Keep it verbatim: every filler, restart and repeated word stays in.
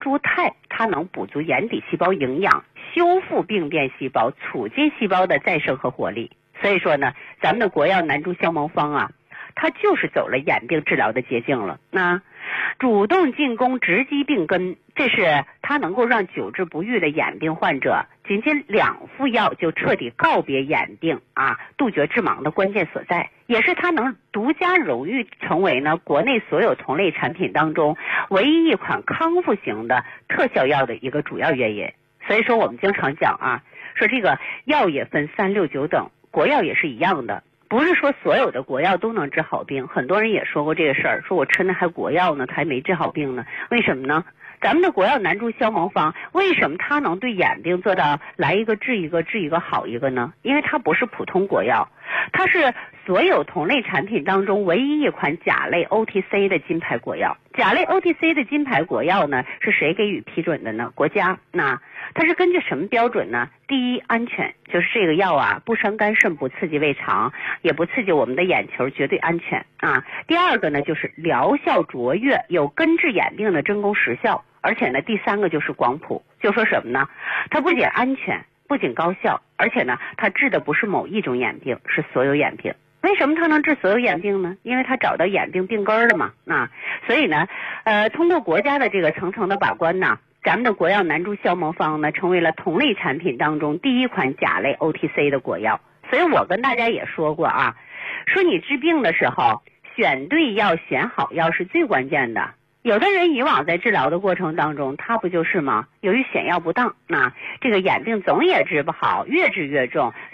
猪肽，它能补足眼底细胞营养，修复病变细胞，促进细胞的再生和活力。所以说呢，咱们的国药南猪消毛方啊，它就是走了眼病治疗的捷径了。那主动进攻，直击病根，这是它能够让久治不愈的眼病患者仅仅两副药就彻底告别眼病啊，杜绝致盲的关键所在，也是它能独家荣誉成为呢国内所有同类产品当中唯一一款康复型的特效药的一个主要原因。所以说我们经常讲啊，说这个药也分三六九等，国药也是一样的，不是说所有的国药都能治好病。很多人也说过这个事儿，说我吃那还国药呢，它还没治好病呢。为什么呢？咱们的国药南猪消毛方为什么它能对眼病做到来一个治一个治一个好一个呢？因为它不是普通国药，它是所有同类产品当中唯一一款甲类 O T C 的金牌国药。甲类 O T C 的金牌国药呢，是谁给予批准的呢？国家。那它是根据什么标准呢？第一，安全，就是这个药啊不伤肝肾，不刺激胃肠，也不刺激我们的眼球，绝对安全啊。第二个呢，就是疗效卓越，有根治眼病的真功实效。而且呢，第三个就是广谱，就说什么呢？它不仅安全，不仅高效，而且呢，它治的不是某一种眼病，是所有眼病。为什么它能治所有眼病呢？因为它找到眼病病根了嘛。啊，所以呢，呃，通过国家的这个层层的把关呢，咱们的国药南猪消毛方呢，成为了同类产品当中第一款甲类 O T C 的国药。所以我跟大家也说过啊，说你治病的时候，选对药、选好药是最关键的。有的人以往在治疗的过程当中，他不就是吗？由于选药不当，那这个眼病总也治不好，越治越重。